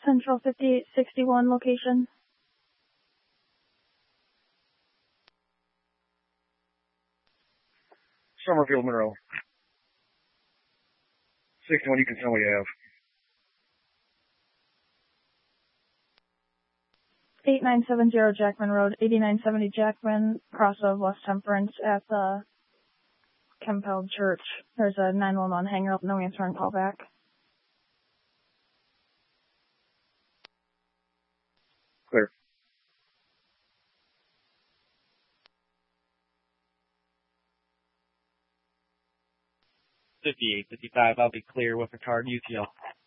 Central 5861 location. Summerfield, Monroe. 61, you can tell what you have. 8970 Jackman Road, 8970 Jackman, cross of West Temperance at the Kempeld Church. There's a 911 hanger up, no answer and call back. Clear. $58.55, I'll be clear with the card UTL.